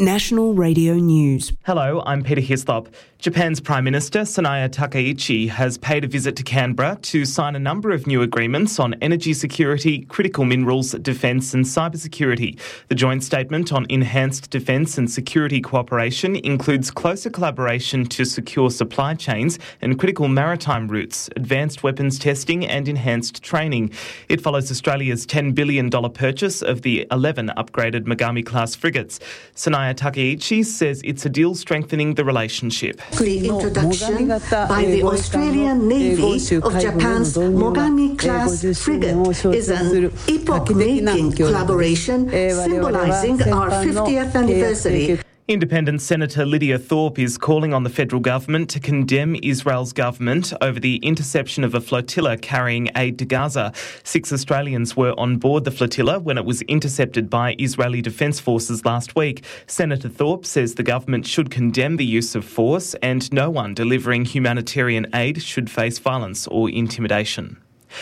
National Radio News. Hello, I'm Peter Hislop. Japan's Prime Minister, Sanae Takaichi, has paid a visit to Canberra to sign a number of new agreements on energy security, critical minerals, defence and cybersecurity. The joint statement on enhanced defence and security cooperation includes closer collaboration to secure supply chains and critical maritime routes, advanced weapons testing and enhanced training. It follows Australia's $10 billion purchase of the 11 upgraded Mogami-class frigates. Sanae Takaichi says it's a deal strengthening the relationship. The introduction by the Australian Navy of Japan's Mogami-class frigate is an epoch-making collaboration symbolising our 50th anniversary. Independent Senator Lydia Thorpe is calling on the federal government to condemn Israel's government over the interception of a flotilla carrying aid to Gaza. 6 Australians were on board the flotilla when it was intercepted by Israeli Defence Forces last week. Senator Thorpe says the government should condemn the use of force and no one delivering humanitarian aid should face violence or intimidation.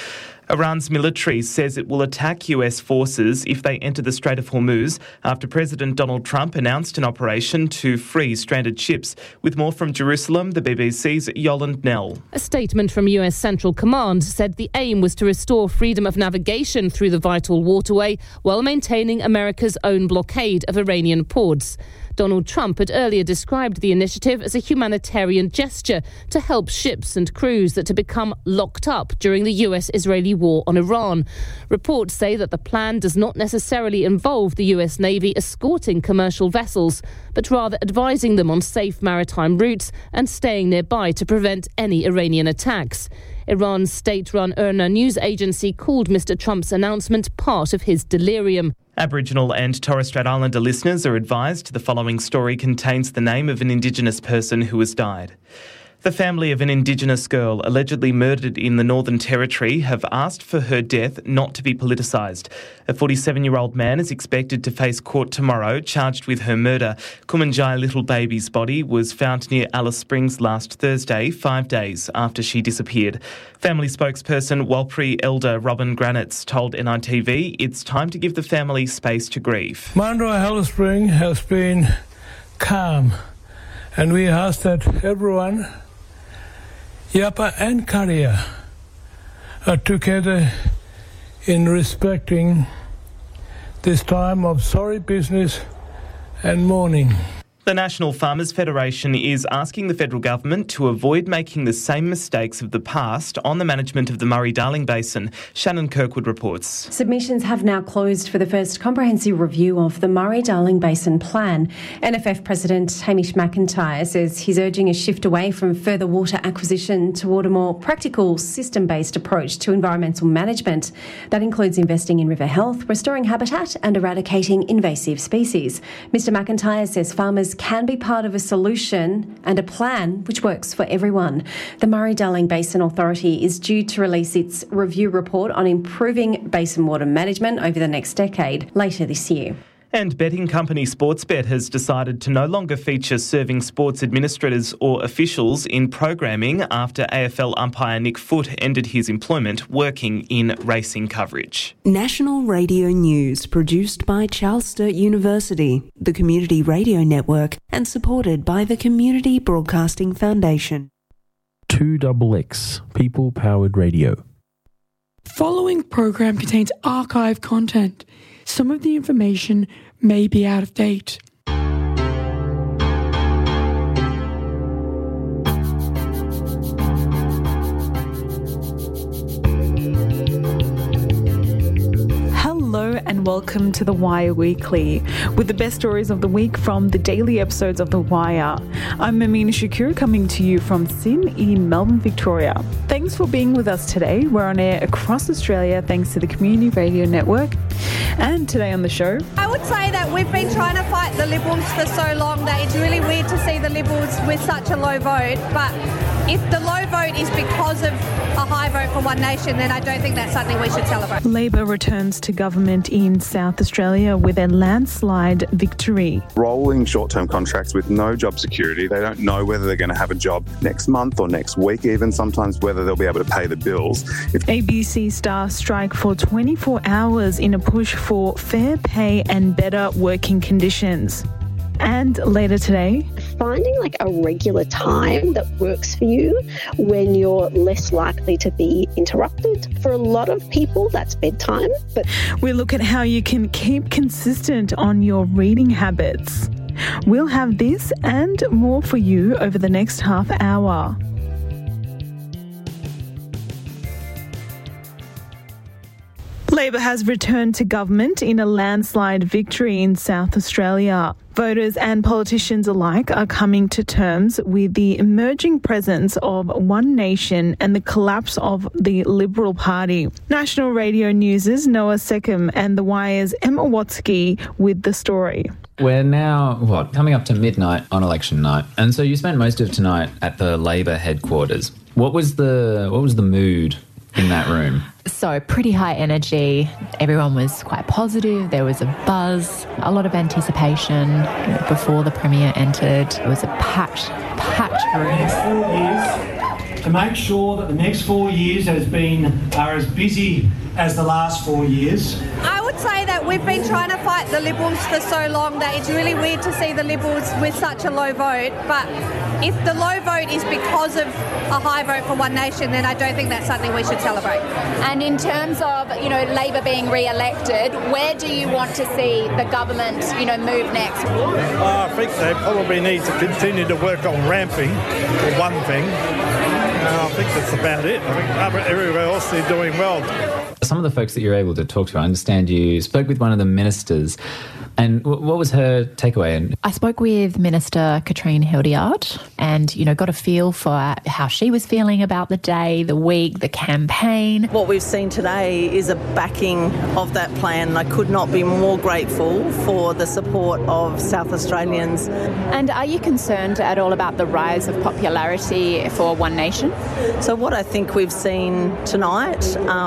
Iran's military says it will attack US forces if they enter the Strait of Hormuz after President Donald Trump announced an operation to free stranded ships. With more from Jerusalem, the BBC's Yolande Knell. A statement from US Central Command said the aim was to restore freedom of navigation through the vital waterway while maintaining America's own blockade of Iranian ports. Donald Trump had earlier described the initiative as a humanitarian gesture to help ships and crews that had become locked up during the US-Israeli war on Iran. Reports say that the plan does not necessarily involve the US Navy escorting commercial vessels, but rather advising them on safe maritime routes and staying nearby to prevent any Iranian attacks. Iran's state-run IRNA news agency called Mr. Trump's announcement part of his delirium. Aboriginal and Torres Strait Islander listeners are advised the following story contains the name of an Indigenous person who has died. The family of an Indigenous girl allegedly murdered in the Northern Territory have asked for her death not to be politicised. A 47-year-old man is expected to face court tomorrow, charged with her murder. Kumanjai Little Baby's body was found near Alice Springs last Thursday, 5 days after she disappeared. Family spokesperson Walpri Elder Robin Granitz told NITV it's time to give the family space to grieve. Mandurah Alice Springs has been calm, and we ask that everyone, Yapa and Karia, are together in respecting this time of sorry business and mourning. The National Farmers Federation is asking the federal government to avoid making the same mistakes of the past on the management of the Murray-Darling Basin. Shannon Kirkwood reports. Submissions have now closed for the first comprehensive review of the Murray-Darling Basin Plan. NFF President Hamish McIntyre says he's urging a shift away from further water acquisition toward a more practical, system-based approach to environmental management. That includes investing in river health, restoring habitat and eradicating invasive species. Mr McIntyre says farmers can be part of a solution and a plan which works for everyone. The Murray-Darling Basin Authority is due to release its review report on improving basin water management over the next decade later this year. And betting company Sportsbet has decided to no longer feature serving sports administrators or officials in programming after AFL umpire Nick Foot ended his employment working in racing coverage. National Radio News, produced by Charles Sturt University, the Community Radio Network, and supported by the Community Broadcasting Foundation. 2XX, People Powered Radio. Following program contains archive content. Some of the information may be out of date. Hello and welcome to The Wire Weekly, with the best stories of the week from the daily episodes of The Wire. I'm Amina Shakur, coming to you from Sin in Melbourne, Victoria. Thanks for being with us today. We're on air across Australia thanks to the Community Radio Network. And today on the show, I would say that we've been trying to fight the Liberals for so long that it's really weird to see the Liberals with such a low vote. But if the low vote is because of a high vote for One Nation, then I don't think that's something we should celebrate. Labor returns to government in South Australia with a landslide victory. Rolling short-term contracts with no job security. They don't know whether they're going to have a job next month or next week, even sometimes whether they'll be able to pay the bills. ABC staff strike for 24 hours in a push for fair pay and better working conditions. And later today, finding like a regular time that works for you when you're less likely to be interrupted. For a lot of people, that's bedtime. But we look at how you can keep consistent on your reading habits. We'll have this and more for you over the next half hour. Labor has returned to government in a landslide victory in South Australia. Voters and politicians alike are coming to terms with the emerging presence of One Nation and the collapse of the Liberal Party. National Radio News' Noah Seckham and The Wire's Emma Watsky with the story. We're now, coming up to midnight on election night. And so you spent most of tonight at the Labor headquarters. What was the mood in that room? So pretty high energy. Everyone was quite positive. There was a buzz, a lot of anticipation before the Premier entered. It was a packed room. 4 years to make sure that the next 4 years are as busy as the last 4 years. I would say that we've been trying to fight the Liberals for so long that it's really weird to see the Liberals with such a low vote. But if the low vote is because of a high vote for One Nation, then I don't think that's something we should celebrate. And in terms of, Labor being re-elected, where do you want to see the government, move next? I think they probably need to continue to work on ramping, for one thing. I think that's about it. I think everywhere else they're doing well. Some of the folks that you're able to talk to, I understand you spoke with one of the ministers. And what was her takeaway? I spoke with Minister Katrine Hildyard and, got a feel for how she was feeling about the day, the week, the campaign. What we've seen today is a backing of that plan. I could not be more grateful for the support of South Australians. And are you concerned at all about the rise of popularity for One Nation? So what I think we've seen tonight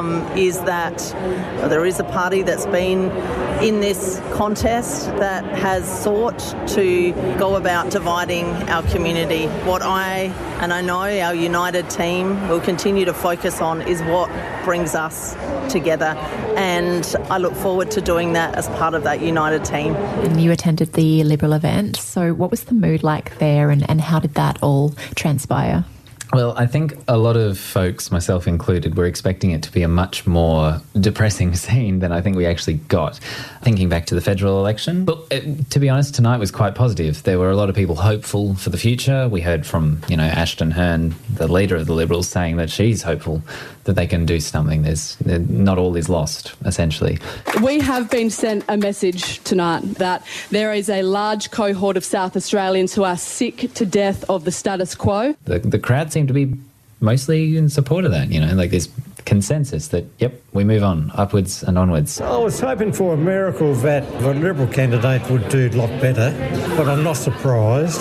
is that there is a party that's been in this contest that has sought to go about dividing our community. What I know our united team will continue to focus on is what brings us together, and I look forward to doing that as part of that united team. And you attended the Liberal event, so what was the mood like there and how did that all transpire? Well, I think a lot of folks, myself included, were expecting it to be a much more depressing scene than I think we actually got. Thinking back to the federal election, but to be honest, tonight was quite positive. There were a lot of people hopeful for the future. We heard from, Ashton Hearn, the leader of the Liberals, saying that she's hopeful that they can do something. Not all is lost, essentially. We have been sent a message tonight that there is a large cohort of South Australians who are sick to death of the status quo. The crowd seemed to be mostly in support of that, there's consensus that, yep, we move on, upwards and onwards. I was hoping for a miracle that the Liberal candidate would do a lot better, but I'm not surprised.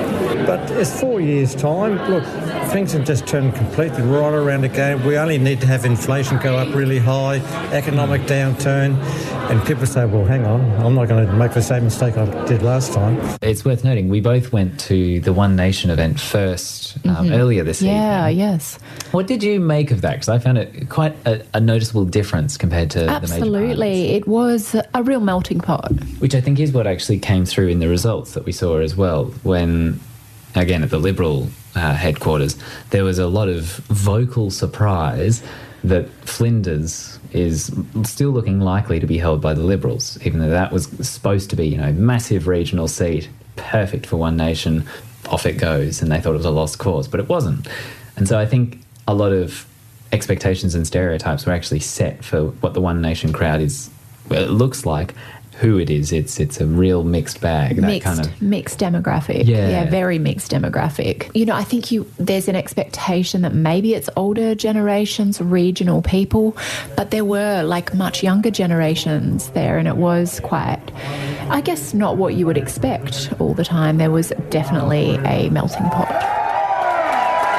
But it's 4 years' time. Look, things have just turned completely right around again. We only need to have inflation go up really high, economic downturn, and people say, well, hang on, I'm not going to make the same mistake I did last time. It's worth noting, we both went to the One Nation event first earlier this evening. Yeah, yes. What did you make of that? Because I found it quite a noticeable difference compared to the major parties. Absolutely. It was a real melting pot. Which I think is what actually came through in the results that we saw as well, when, again, at the Liberal headquarters, there was a lot of vocal surprise that Flinders is still looking likely to be held by the Liberals, even though that was supposed to be, massive regional seat, perfect for One Nation. Off it goes, and they thought it was a lost cause, but it wasn't. And so I think a lot of expectations and stereotypes were actually set for what the One Nation crowd is, well, it looks like, who it is. It's a real mixed bag. Mixed demographic. Yeah, very mixed demographic. I think there's an expectation that maybe it's older generations, regional people, but there were much younger generations there, and it was quite, I guess, not what you would expect all the time. There was definitely a melting pot.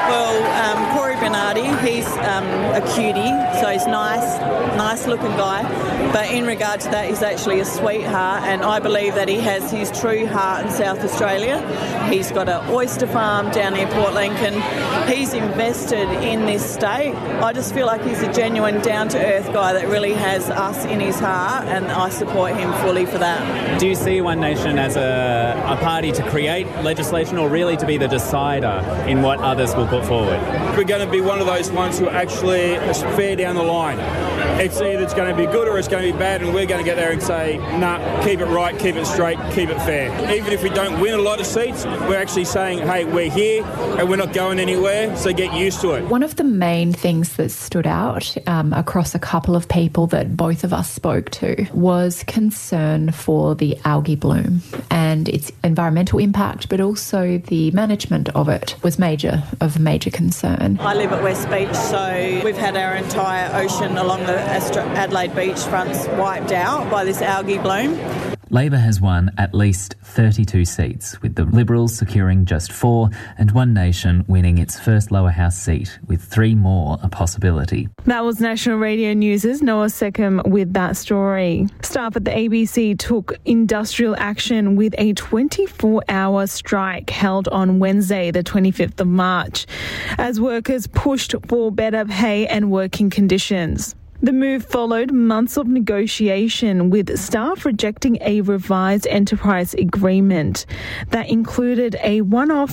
Well, Corey Bernardi, he's a cutie, so he's nice looking guy. But in regard to that, he's actually a sweetheart, and I believe that he has his true heart in South Australia. He's got an oyster farm down near Port Lincoln. He's invested in this state. I just feel like he's a genuine, down-to-earth guy that really has us in his heart, and I support him fully for that. Do you see One Nation as a party to create legislation, or really to be the decider in what others will put forward? We're going to be one of those ones who actually is fair down the line. It's either it's going to be good or it's going to be bad, and we're going to get there and say, nah, keep it right, keep it straight, keep it fair. Even if we don't win a lot of seats, we're actually saying, hey, we're here and we're not going anywhere, so get used to it. One of the main things that stood out across a couple of people that both of us spoke to was concern for the algae bloom and its environmental impact, but also the management of it was of major concern. I live at West Beach, so we've had our entire ocean along the Adelaide beach fronts wiped out by this algae bloom. Labor has won at least 32 seats, with the Liberals securing just 4 and One Nation winning its first lower house seat, with 3 more a possibility. That was National Radio News' Noah Seckham with that story. Staff at the ABC took industrial action with a 24-hour strike held on Wednesday, the 25th of March, as workers pushed for better pay and working conditions. The move followed months of negotiation, with staff rejecting a revised enterprise agreement that included a one-off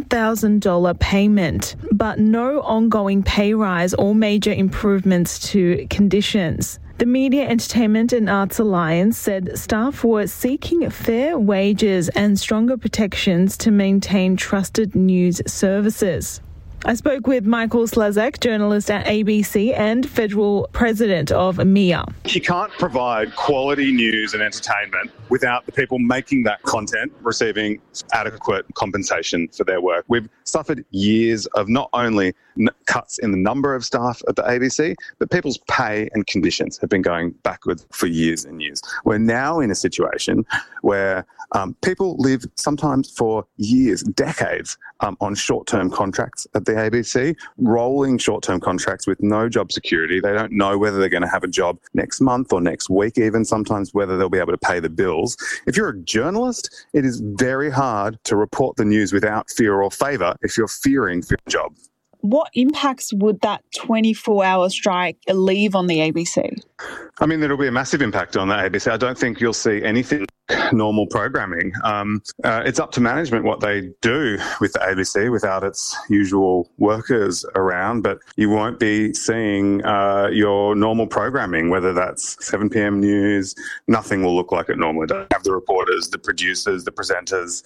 $1,000 payment, but no ongoing pay rise or major improvements to conditions. The Media, Entertainment and Arts Alliance said staff were seeking fair wages and stronger protections to maintain trusted news services. I spoke with Michael Slazak, journalist at ABC and federal president of MIA. You can't provide quality news and entertainment without the people making that content receiving adequate compensation for their work. We've suffered years of not only cuts in the number of staff at the ABC, but people's pay and conditions have been going backwards for years and years. We're now in a situation where people live sometimes for years, decades, on short-term contracts at the ABC, rolling short-term contracts with no job security. They don't know whether they're going to have a job next month or next week, even sometimes whether they'll be able to pay the bills. If you're a journalist, it is very hard to report the news without fear or favour if you're fearing for your job. What impacts would that 24-hour strike leave on the ABC? I mean, there'll be a massive impact on the ABC. I don't think you'll see anything normal programming. It's up to management what they do with the ABC without its usual workers around, but you won't be seeing your normal programming, whether that's 7 p.m. news. Nothing will look like it normally does. Have the reporters, the producers, the presenters,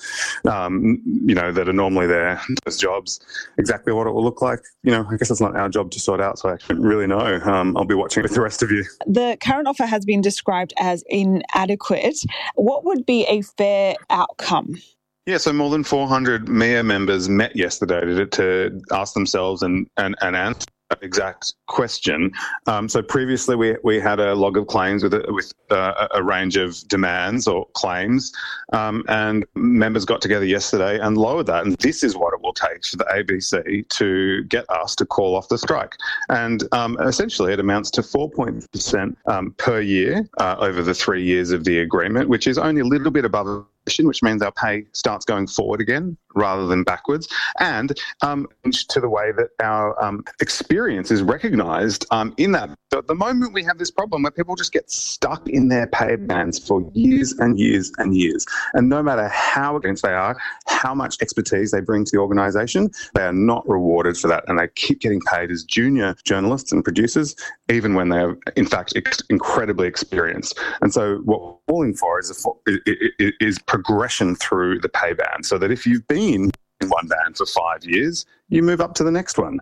that are normally there, those jobs, exactly what it will look like. I guess it's not our job to sort out, so I don't really know. I'll be watching with the rest of you. The current offer has been described as inadequate. What would be a fair outcome? Yeah, so more than 400 MIA members met yesterday to ask themselves and answer that exact question. So previously we had a log of claims with a range of demands or claims, and members got together yesterday and lowered that. And this is what it will take for the ABC to get us to call off the strike. And essentially it amounts to 4% per year over the 3 years of the agreement, which is only a little bit above, which means our pay starts going forward again rather than backwards, and to the way that our experience is recognised in that. So at the moment we have this problem where people just get stuck in their pay bands for years and years and years, and no matter how experienced they are, how much expertise they bring to the organisation, they are not rewarded for that, and they keep getting paid as junior journalists and producers even when they are in fact incredibly experienced. And so what we're calling for is progression through the pay band, so that if you've been in one band for 5 years, you move up to the next one.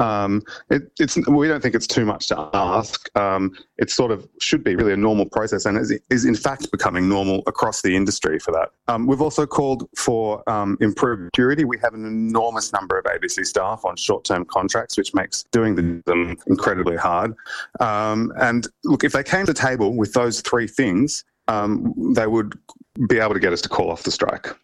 We don't think it's too much to ask. It sort of should be really a normal process, and is in fact becoming normal across the industry for that. We've also called for improved security. We have an enormous number of ABC staff on short-term contracts, which makes doing them incredibly hard. And look, if they came to the table with those 3 things, they would be able to get us to call off the strike.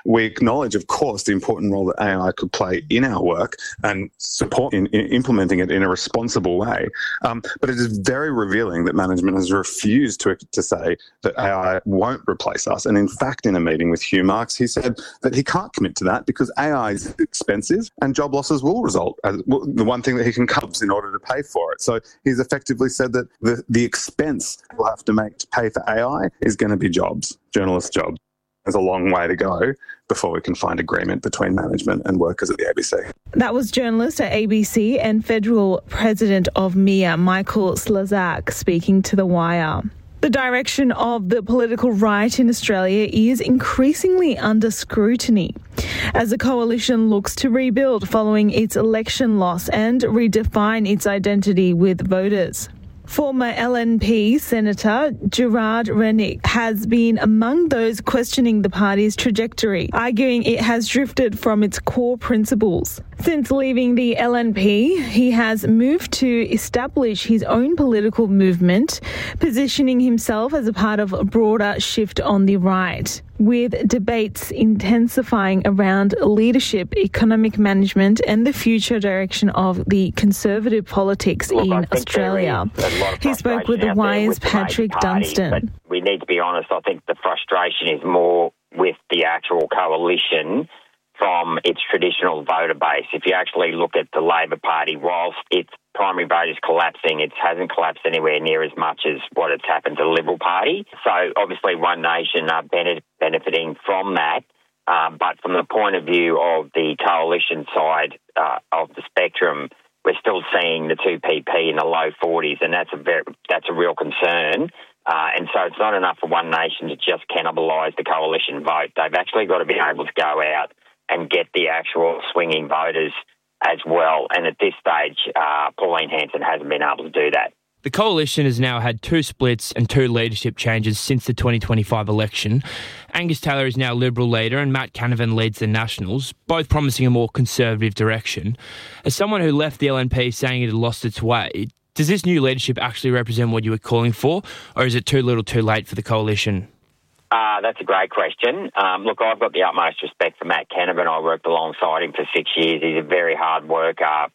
we acknowledge, of course, the important role that AI could play in our work and support in implementing it in a responsible way. But it is very revealing that management has refused to say that AI won't replace us. And in fact, in a meeting with Hugh Marks, he said that he can't commit to that because AI is expensive and job losses will result as the one thing that he can cut in order to pay for it. So he's effectively said that the expense we'll have to make to pay for AI is going to be jobs, journalist jobs. There's a long way to go before we can find agreement between management and workers at the ABC. That was journalist at ABC and federal president of MIA, Michael Slezak, speaking to The Wire. The direction of the political right in Australia is increasingly under scrutiny as the coalition looks to rebuild following its election loss and redefine its identity with voters. Former LNP Senator Gerard Rennick has been among those questioning the party's trajectory, arguing it has drifted from its core principles. Since leaving the LNP, he has moved to establish his own political movement, positioning himself as a part of a broader shift on the right, with debates intensifying around leadership, economic management and the future direction of the conservative politics in Australia. He spoke with The Wire's Patrick Dunstan. But we need to be honest, I think the frustration is more with the actual coalition from its traditional voter base. If you actually look at the Labor Party, whilst its primary vote is collapsing, it hasn't collapsed anywhere near as much as what has happened to the Liberal Party. So obviously One Nation are benefiting from that. But from the point of view of the coalition side of the spectrum, we're still seeing the 2PP in the low 40s, and that's a real concern. And so it's not enough for One Nation to just cannibalise the coalition vote. They've actually got to be able to go out and get the actual swinging voters as well. And at this stage, Pauline Hanson hasn't been able to do that. The coalition has now had 2 splits and 2 leadership changes since the 2025 election. Angus Taylor is now Liberal leader and Matt Canavan leads the Nationals, both promising a more conservative direction. As someone who left the LNP saying it had lost its way, does this new leadership actually represent what you were calling for, or is it too little too late for the coalition? That's a great question. Look, I've got the utmost respect for Matt Canavan. I worked alongside him for 6 years. He's a very hard worker.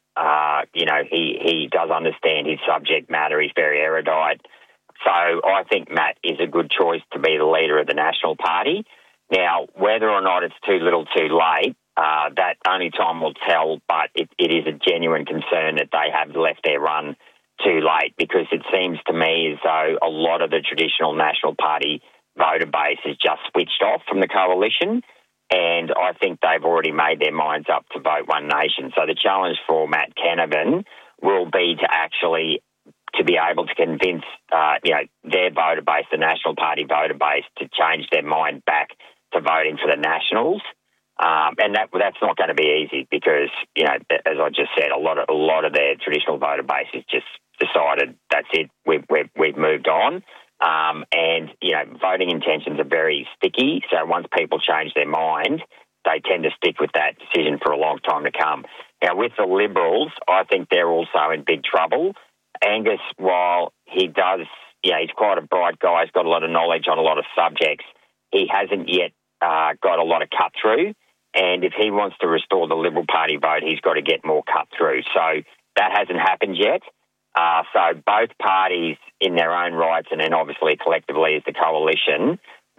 He does understand his subject matter. He's very erudite. So I think Matt is a good choice to be the leader of the National Party. Now, whether or not it's too little too late, that only time will tell, but it is a genuine concern that they have left their run too late, because it seems to me as though a lot of the traditional National Party voter base has just switched off from the coalition, and I think they've already made their minds up to vote One Nation. So the challenge for Matt Canavan will be to be able to convince their voter base, the National Party voter base, to change their mind back to voting for the Nationals. And that's not going to be easy because, as I just said, a lot of their traditional voter base has just decided that's it, we've moved on. Voting intentions are very sticky. So once people change their mind, they tend to stick with that decision for a long time to come. Now, with the Liberals, I think they're also in big trouble. Angus, while he's quite a bright guy, he's got a lot of knowledge on a lot of subjects, he hasn't yet got a lot of cut through. And if he wants to restore the Liberal Party vote, he's got to get more cut through. So that hasn't happened yet. So both parties in their own rights, and then obviously collectively as the coalition,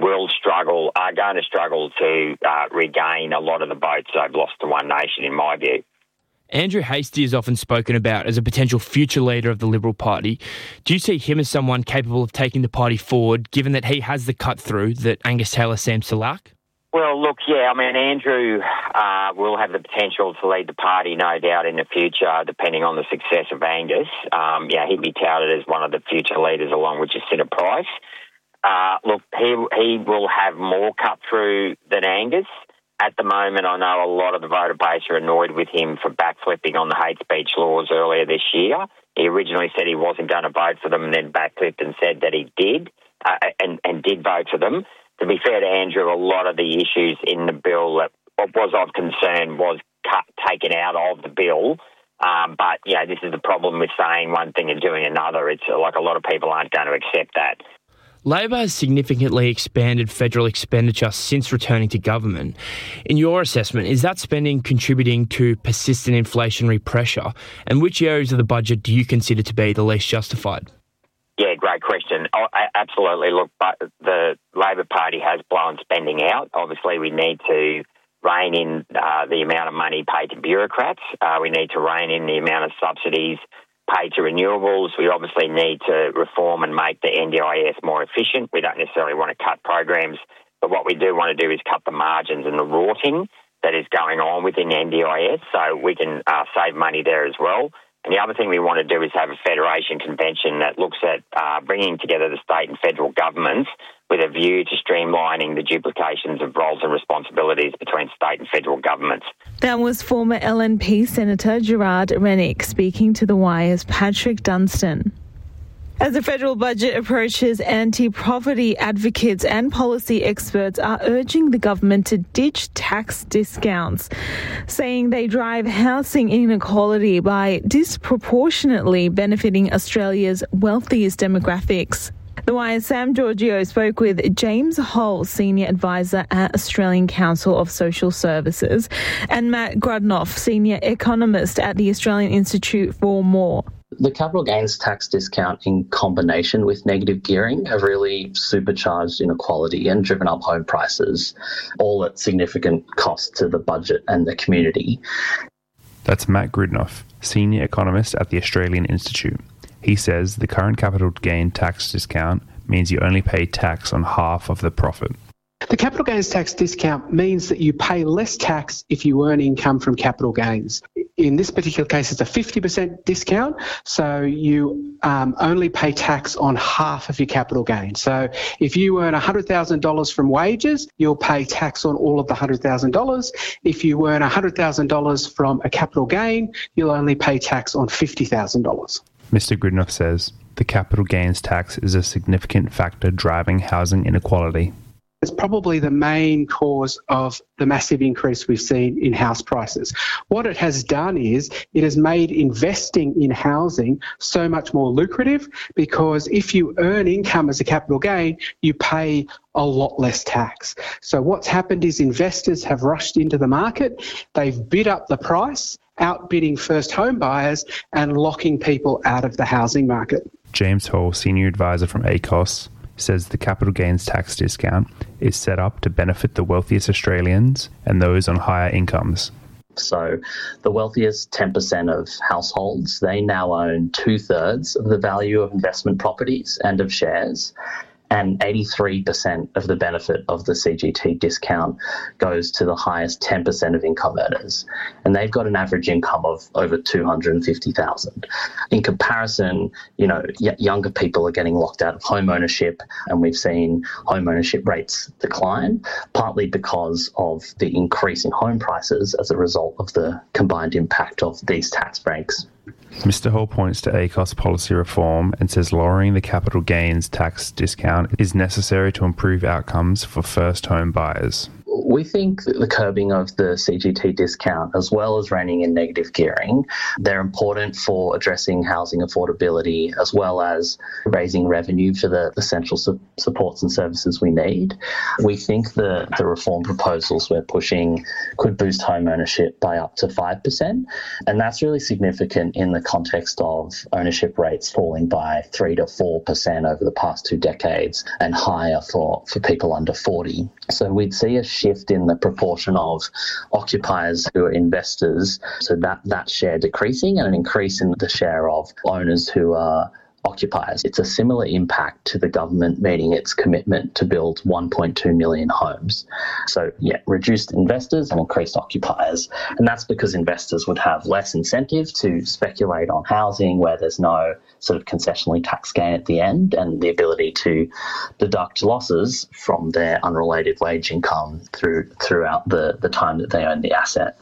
are going to struggle to regain a lot of the votes they've lost to One Nation, in my view. Andrew Hastie is often spoken about as a potential future leader of the Liberal Party. Do you see him as someone capable of taking the party forward, given that he has the cut-through that Angus Taylor seems to lack? Well, look, Andrew will have the potential to lead the party, no doubt, in the future, depending on the success of Angus. He'd be touted as one of the future leaders along with Jacinta Price. Look, he will have more cut-through than Angus. At the moment, I know a lot of the voter base are annoyed with him for backflipping on the hate speech laws earlier this year. He originally said he wasn't going to vote for them and then backflipped and said that he did, and did vote for them. To be fair to Andrew, a lot of the issues in the bill that was of concern was taken out of the bill. But this is the problem with saying one thing and doing another. It's like a lot of people aren't going to accept that. Labor has significantly expanded federal expenditure since returning to government. In your assessment, is that spending contributing to persistent inflationary pressure? And which areas of the budget do you consider to be the least justified? Yeah, great question. Absolutely. Look, but the Labor Party has blown spending out. Obviously, we need to rein in the amount of money paid to bureaucrats. We need to rein in the amount of subsidies paid to renewables. We obviously need to reform and make the NDIS more efficient. We don't necessarily want to cut programs, but what we do want to do is cut the margins and the rorting that is going on within the NDIS, so we can save money there as well. And the other thing we want to do is have a federation convention that looks at bringing together the state and federal governments with a view to streamlining the duplications of roles and responsibilities between state and federal governments. That was former LNP Senator Gerard Rennick speaking to The Wire's Patrick Dunstan. As the federal budget approaches, anti-poverty advocates and policy experts are urging the government to ditch tax discounts, saying they drive housing inequality by disproportionately benefiting Australia's wealthiest demographics. The Wire's Sam Giorgio spoke with James Hull, Senior Advisor at Australian Council of Social Services, and Matt Grudnoff, Senior Economist at the Australian Institute for More. The capital gains tax discount in combination with negative gearing have really supercharged inequality and driven up home prices, all at significant cost to the budget and the community. That's Matt Grudnoff, Senior Economist at the Australian Institute. He says the current capital gain tax discount means you only pay tax on half of the profit. The capital gains tax discount means that you pay less tax if you earn income from capital gains. In this particular case, it's a 50% discount, so you only pay tax on half of your capital gain. So if you earn $100,000 from wages, you'll pay tax on all of the $100,000. If you earn $100,000 from a capital gain, you'll only pay tax on $50,000. Mr. Grudnoff says the capital gains tax is a significant factor driving housing inequality. It's probably the main cause of the massive increase we've seen in house prices. What it has done is it has made investing in housing so much more lucrative, because if you earn income as a capital gain, you pay a lot less tax. So what's happened is investors have rushed into the market, they've bid up the price, outbidding first home buyers and locking people out of the housing market. James Hall, Senior Advisor from ACOS, says the capital gains tax discount is set up to benefit the wealthiest Australians and those on higher incomes. So the wealthiest 10% of households, they now own 2/3 of the value of investment properties and of shares. And 83% of the benefit of the CGT discount goes to the highest 10% of income earners. And they've got an average income of over $250,000. In comparison, younger people are getting locked out of home ownership, and we've seen home ownership rates decline, partly because of the increase in home prices as a result of the combined impact of these tax breaks. Mr. Hall points to ACOS policy reform and says lowering the capital gains tax discount is necessary to improve outcomes for first home buyers. We think that the curbing of the CGT discount, as well as reining in negative gearing, they're important for addressing housing affordability, as well as raising revenue for the essential supports and services we need. We think the reform proposals we're pushing could boost home ownership by up to 5%, and that's really significant in the context of ownership rates falling by 3 to 4% over the past 2 decades, and higher for people under 40. So we'd see a shift in the proportion of occupiers who are investors, so that share decreasing, and an increase in the share of owners who are occupiers. It's a similar impact to the government meeting its commitment to build 1.2 million homes. So reduced investors and increased occupiers. And that's because investors would have less incentive to speculate on housing where there's no sort of concessionally tax gain at the end, and the ability to deduct losses from their unrelated wage income throughout the time that they own the asset.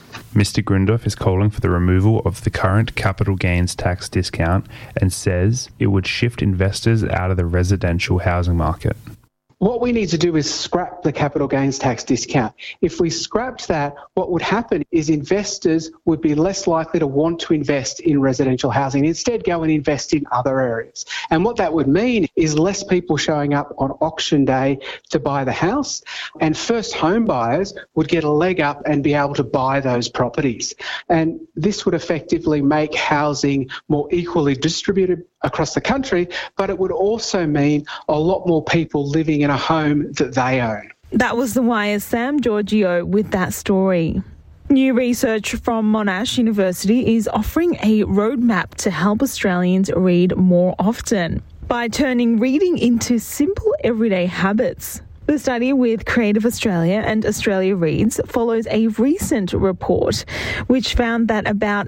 Mr. Grudnoff is calling for the removal of the current capital gains tax discount and says it would shift investors out of the residential housing market. What we need to do is scrap scrap the capital gains tax discount. If we scrapped that, what would happen is investors would be less likely to want to invest in residential housing, instead go and invest in other areas. And what that would mean is less people showing up on auction day to buy the house, and first home buyers would get a leg up and be able to buy those properties. And this would effectively make housing more equally distributed across the country, but it would also mean a lot more people living in a home that they own. That was The Wire's Sam Giorgio with that story. New research from Monash University is offering a roadmap to help Australians read more often by turning reading into simple everyday habits. The study with Creative Australia and Australia Reads follows a recent report which found that about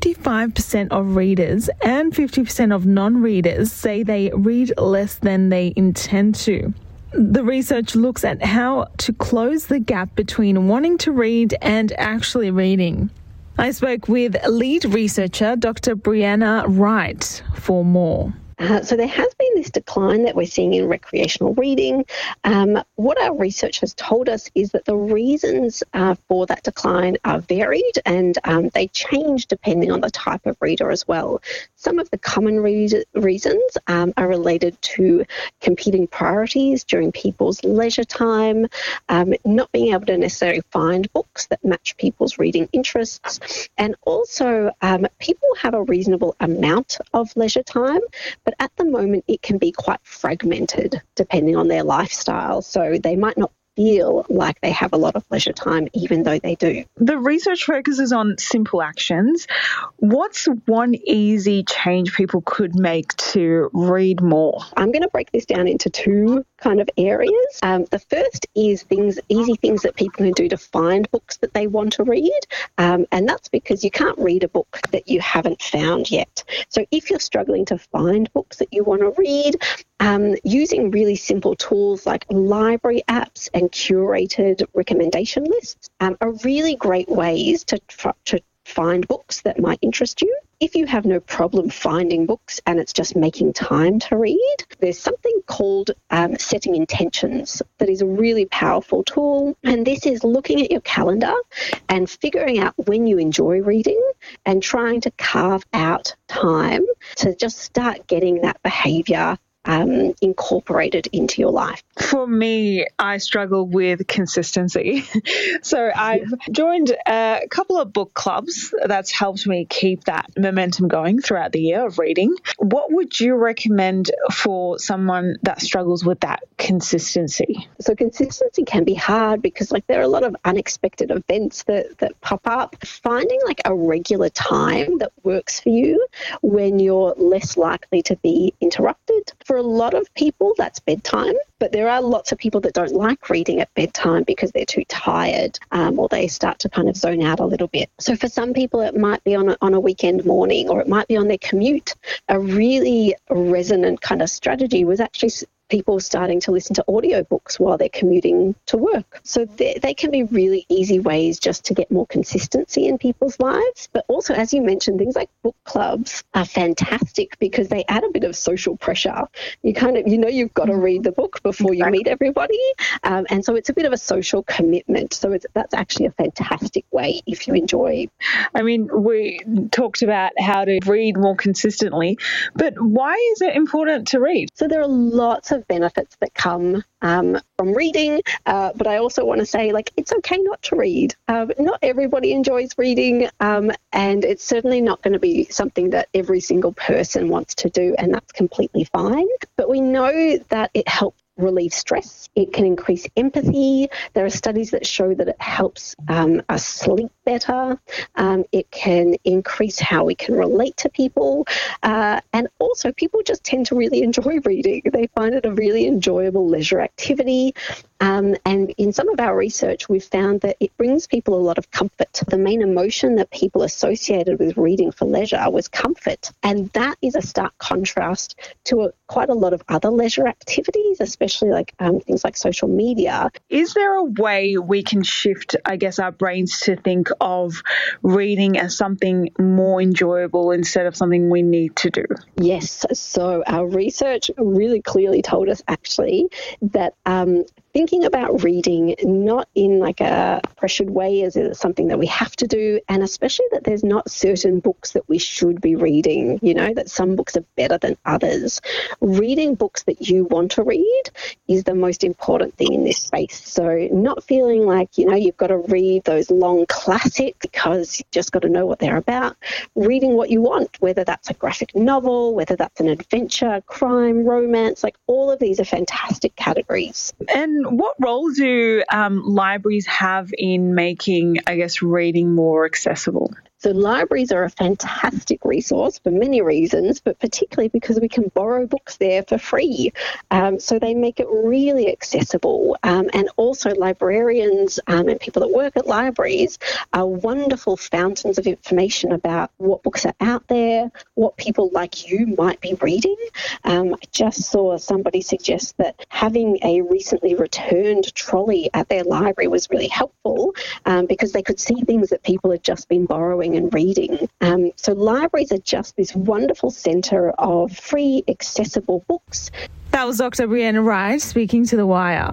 55% of readers and 50% of non-readers say they read less than they intend to. The research looks at how to close the gap between wanting to read and actually reading. I spoke with lead researcher Dr. Brianna Wright for more. So there has been this decline that we're seeing in recreational reading. What our research has told us is that the reasons for that decline are varied, and they change depending on the type of reader as well. Some of the common reasons are related to competing priorities during people's leisure time, not being able to necessarily find books that match people's reading interests, and also people have a reasonable amount of leisure time, but at the moment it can be quite fragmented depending on their lifestyle. So they might not feel like they have a lot of leisure time, even though they do. The research focuses on simple actions. What's one easy change people could make to read more? I'm going to break this down into two kind of areas. The first is easy things that people can do to find books that they want to read. And that's because you can't read a book that you haven't found yet. So if you're struggling to find books that you want to read, using really simple tools like library apps and curated recommendation lists are really great ways to find books that might interest you. If you have no problem finding books and it's just making time to read, there's something called setting intentions that is a really powerful tool. And this is looking at your calendar and figuring out when you enjoy reading and trying to carve out time to just start getting that behaviour incorporated into your life. For me, I struggle with consistency. So I've joined a couple of book clubs that's helped me keep that momentum going throughout the year of reading. What would you recommend for someone that struggles with that consistency? So consistency can be hard because there are a lot of unexpected events that pop up. Finding a regular time that works for you when you're less likely to be interrupted. For a lot of people, that's bedtime, but there are lots of people that don't like reading at bedtime because they're too tired or they start to kind of zone out a little bit. So for some people, it might be on a weekend morning, or it might be on their commute. A really resonant kind of strategy was actually people starting to listen to audiobooks while they're commuting to work. So they can be really easy ways just to get more consistency in people's lives. But also, as you mentioned, things like book clubs are fantastic because they add a bit of social pressure. You you've got to read the book before you meet everybody. And so it's a bit of a social commitment. So that's actually a fantastic way if you enjoy. I mean, we talked about how to read more consistently, but why is it important to read? So there are lots of benefits that come from reading, but I also want to say it's okay not to read. Not everybody enjoys reading, and it's certainly not going to be something that every single person wants to do, and that's completely fine. But we know that it helps relieve stress. It can increase empathy. There are studies that show that it helps us sleep better. It can increase how we can relate to people. And also, people just tend to really enjoy reading. They find it a really enjoyable leisure activity. And in some of our research, we've found that it brings people a lot of comfort. The main emotion that people associated with reading for leisure was comfort. And that is a stark contrast to quite a lot of other leisure activities, especially things like social media. Is there a way we can shift, our brains to think of reading as something more enjoyable instead of something we need to do? Yes. So our research really clearly told us actually that thinking about reading not in like a pressured way as it's something that we have to do, and especially that there's not certain books that we should be reading, you know, that some books are better than others. Reading books that you want to read is the most important thing in this space. So not feeling like, you know, you've got to read those long classics because you've just got to know what they're about. Reading what you want, whether that's a graphic novel, whether that's an adventure, crime, romance, like all of these are fantastic categories. And what role do libraries have in making, I guess, reading more accessible? So libraries are a fantastic resource for many reasons, but particularly because we can borrow books there for free. So they make it really accessible. And also librarians and people that work at libraries are wonderful fountains of information about what books are out there, what people like you might be reading. I just saw somebody suggest that having a recently returned trolley at their library was really helpful because they could see things that people had just been borrowing and reading. So libraries are just this wonderful centre of free, accessible books. That was Dr. Brianna Wright speaking to The Wire.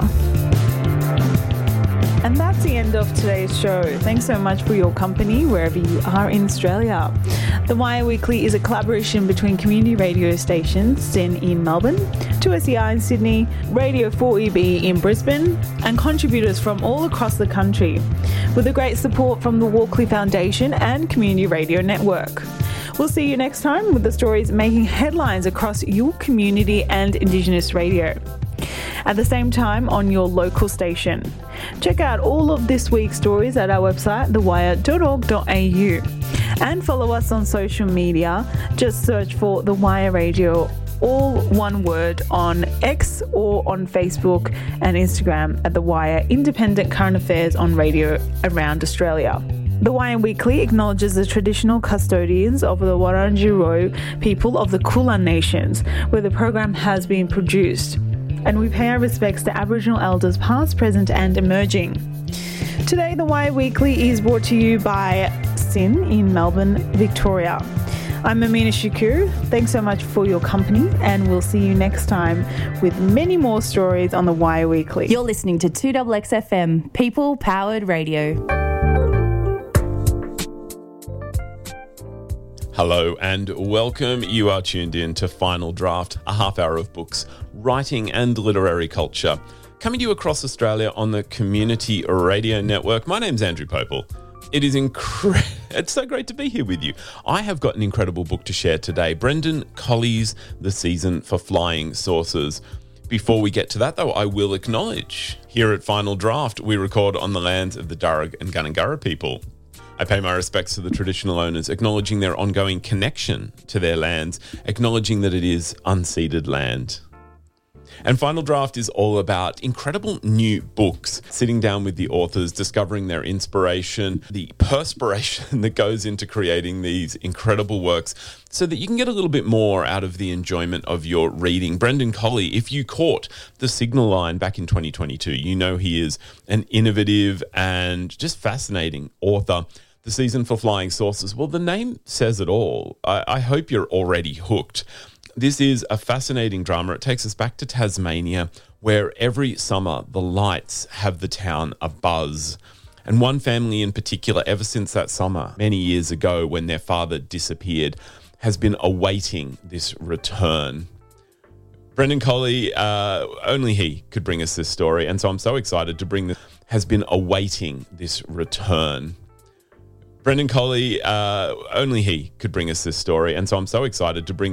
And that's the end of today's show. Thanks so much for your company wherever you are in Australia. The Wire Weekly is a collaboration between community radio stations SYN in Melbourne, 2SER in Sydney, Radio 4EB in Brisbane, and contributors from all across the country, with the great support from the Walkley Foundation and Community Radio Network. We'll see you next time with the stories making headlines across your community and Indigenous radio. At the same time on your local station. Check out all of this week's stories at our website, thewire.org.au. And follow us on social media. Just search for The Wire Radio, all one word, on X or on Facebook and Instagram at The Wire Independent Current Affairs on radio around Australia. The Wire Weekly acknowledges the traditional custodians of the Wurundjeri people of the Kulin Nations, where the program has been produced. And we pay our respects to Aboriginal elders past, present and emerging. Today, The Wire Weekly is brought to you by SYN in Melbourne, Victoria. I'm Amina Shakur. Thanks so much for your company, and we'll see you next time with many more stories on The Wire Weekly. You're listening to 2XXFM, People-Powered Radio. Hello and welcome. You are tuned in to Final Draft, a half hour of books, writing and literary culture, coming to you across Australia on the Community Radio Network. My name's Andrew Popel. It is it's so great to be here with you. I have got an incredible book to share today, Brendan Colley's The Season for Flying Saucers. Before we get to that, though, I will acknowledge here at Final Draft, we record on the lands of the Darug and Gundungurra people. I pay my respects to the traditional owners, acknowledging their ongoing connection to their lands, acknowledging that it is unceded land. And Final Draft is all about incredible new books, sitting down with the authors, discovering their inspiration, the perspiration that goes into creating these incredible works so that you can get a little bit more out of the enjoyment of your reading. Brendan Colley, if you caught The Signal Line back in 2022, you know he is an innovative and just fascinating author. The Season for Flying Saucers, well, the name says it all. I hope you're already hooked. This is a fascinating drama. It takes us back to Tasmania, where every summer the lights have the town abuzz. And one family in particular, ever since that summer, many years ago when their father disappeared, has been awaiting this return. Brendan Colley, only he could bring us this story. And so I'm so excited to bring this, has been awaiting this return. Brendan Colley, only he could bring us this story. And so I'm so excited to bring